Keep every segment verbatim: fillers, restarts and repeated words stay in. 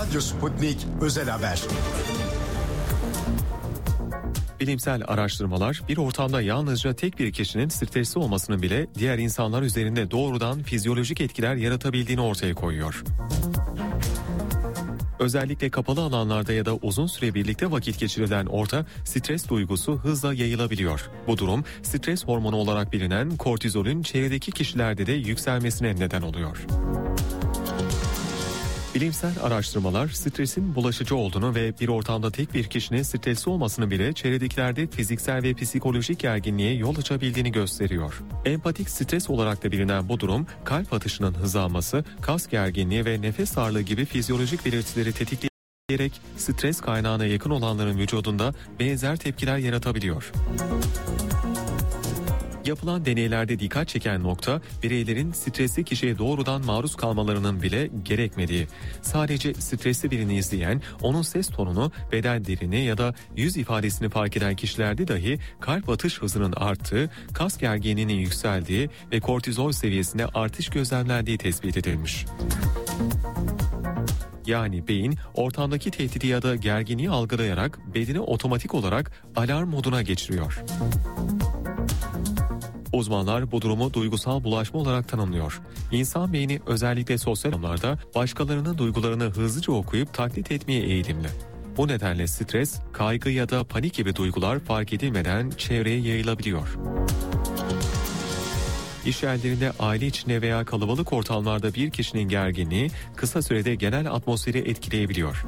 Radyo Sputnik Özel Haber. Bilimsel araştırmalar bir ortamda yalnızca tek bir kişinin stresli olmasının bile diğer insanlar üzerinde doğrudan fizyolojik etkiler yaratabildiğini ortaya koyuyor. Özellikle kapalı alanlarda ya da uzun süre birlikte vakit geçirilen orta stres duygusu hızla yayılabiliyor. Bu durum stres hormonu olarak bilinen kortizolün çevredeki kişilerde de yükselmesine neden oluyor. Bilimsel araştırmalar stresin bulaşıcı olduğunu ve bir ortamda tek bir kişinin stresli olmasını bile çevredekilerde fiziksel ve psikolojik gerginliğe yol açabildiğini gösteriyor. Empatik stres olarak da bilinen bu durum kalp atışının hızlanması, kas gerginliği ve nefes darlığı gibi fizyolojik belirtileri tetikleyerek stres kaynağına yakın olanların vücudunda benzer tepkiler yaratabiliyor. Yapılan deneylerde dikkat çeken nokta bireylerin stresli kişiye doğrudan maruz kalmalarının bile gerekmediği. Sadece stresli birini izleyen, onun ses tonunu, beden dilini ya da yüz ifadesini fark eden kişilerde dahi kalp atış hızının arttığı, kas gerginliğinin yükseldiği ve kortizol seviyesinde artış gözlemlendiği tespit edilmiş. Yani beyin ortamdaki tehdidi ya da gerginliği algılayarak bedeni otomatik olarak alarm moduna geçiriyor. Uzmanlar bu durumu duygusal bulaşma olarak tanımlıyor. İnsan beyni özellikle sosyal alanlarda başkalarının duygularını hızlıca okuyup taklit etmeye eğilimli. Bu nedenle stres, kaygı ya da panik gibi duygular fark edilmeden çevreye yayılabiliyor. İş yerlerinde, aile içinde veya kalabalık ortamlarda bir kişinin gerginliği kısa sürede genel atmosferi etkileyebiliyor.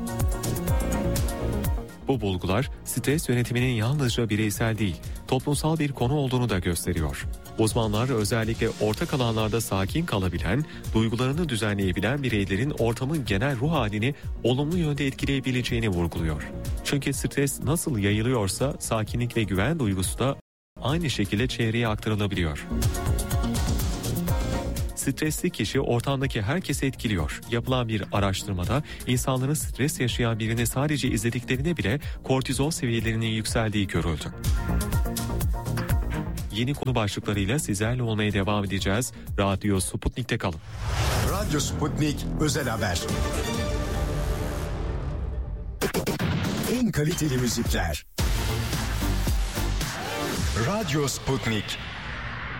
Bu bulgular stres yönetiminin yalnızca bireysel değil, toplumsal bir konu olduğunu da gösteriyor. Uzmanlar özellikle ortak alanlarda sakin kalabilen, duygularını düzenleyebilen bireylerin ortamın genel ruh halini olumlu yönde etkileyebileceğini vurguluyor. Çünkü stres nasıl yayılıyorsa sakinlik ve güven duygusu da aynı şekilde çevreye aktarılabiliyor. Stresli kişi ortamdaki herkesi etkiliyor. Yapılan bir araştırmada insanların stres yaşayan birini sadece izlediklerine bile kortizol seviyelerinin yükseldiği görüldü. Yeni konu başlıklarıyla sizlerle olmaya devam edeceğiz. Radyo Sputnik'te kalın. Radyo Sputnik Özel Haber. En kaliteli müzikler. Radyo Sputnik.